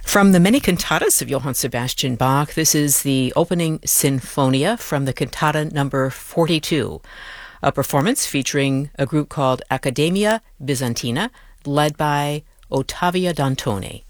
From the many cantatas of Johann Sebastian Bach, this is the opening Sinfonia from the cantata number 42, a performance featuring a group called Accademia Bizantina, led by Ottavio Dantoni.